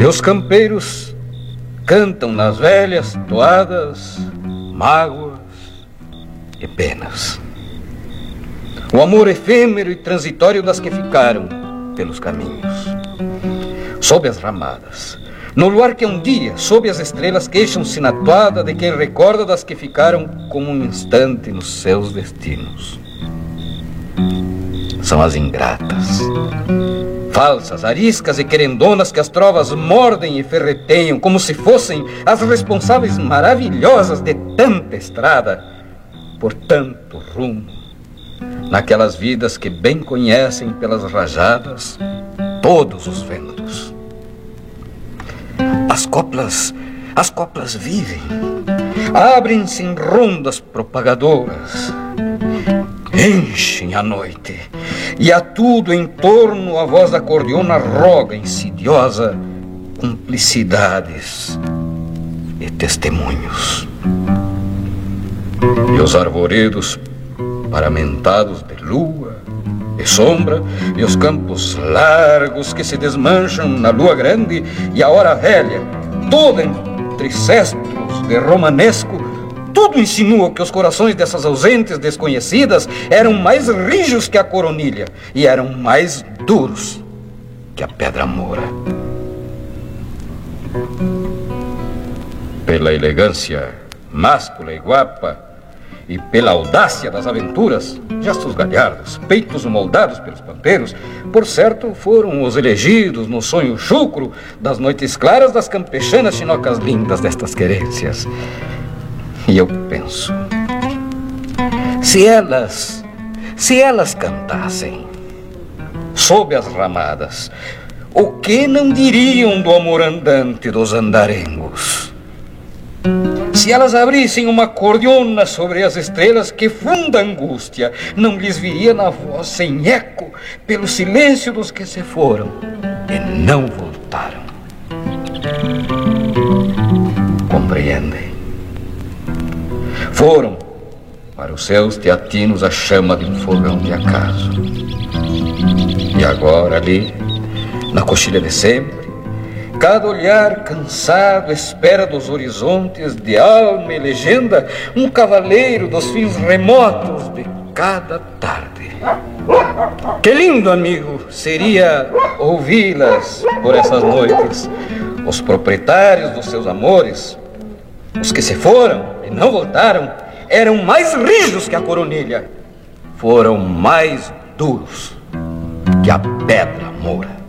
E os campeiros cantam nas velhas toadas mágoas e penas. O amor efêmero e transitório das que ficaram pelos caminhos. Sob as ramadas, no luar que um dia, sob as estrelas, queixam-se na toada de quem recorda das que ficaram como um instante nos seus destinos. São as ingratas, falsas, ariscas e querendonas que as trovas mordem e ferreteiam como se fossem as responsáveis maravilhosas de tanta estrada, por tanto rumo, naquelas vidas que bem conhecem pelas rajadas todos os ventos. As coplas vivem, abrem-se em rondas propagadoras, enchem a noite, e a tudo em torno a voz da acordeona roga insidiosa cumplicidades e testemunhos. E os arvoredos paramentados de lua e sombra, e os campos largos que se desmancham na lua grande, e a hora velha, toda entre cestos de romanesco, tudo insinua que os corações dessas ausentes desconhecidas eram mais rijos que a coronilha e eram mais duros que a pedra moura. Pela elegância máscula e guapa e pela audácia das aventuras, gestos galhardos, peitos moldados pelos pampeiros, por certo foram os elegidos no sonho chucro das noites claras das campechanas chinocas lindas destas querências. E eu penso, se elas cantassem sob as ramadas, o que não diriam do amor andante dos andarengos? Se elas abrissem uma acordeona sobre as estrelas, que funda angústia não lhes viria na voz sem eco pelo silêncio dos que se foram e não voltaram. Compreendem? Foram para os seus teatinos a chama de um fogão de acaso. E agora ali, na coxilha de sempre, cada olhar cansado espera dos horizontes de alma e legenda um cavaleiro dos fins remotos de cada tarde. Que lindo, amigo, seria ouvi-las por essas noites, os proprietários dos seus amores, os que se foram e não voltaram, eram mais rijos que a coronilha, foram mais duros que a pedra moura.